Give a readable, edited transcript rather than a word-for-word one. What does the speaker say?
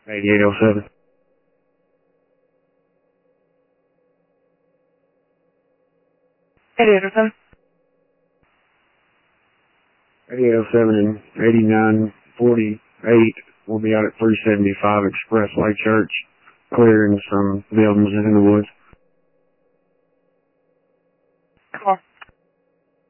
8807. 8807 and 8948 will be out at 375 Expressway Church, clearing some buildings in the woods.